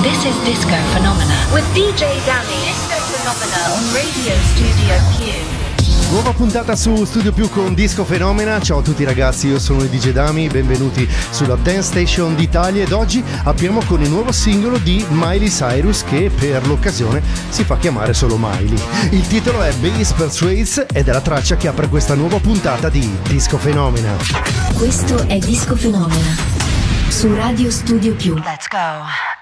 This is Disco Phenomena with DJ Dammy. Disco Phenomena on Radio Studio Q. Nuova puntata su Studio Più con Disco Phenomena. Ciao a tutti ragazzi, io sono il DJ Dami, benvenuti sulla Dance Station d'Italia ed oggi apriamo con il nuovo singolo di Miley Cyrus che per l'occasione si fa chiamare solo Miley. Il titolo è Bass Persuades ed è la traccia che apre questa nuova puntata di Disco Phenomena. Questo è Disco Phenomena su Radio Studio Più. Let's go.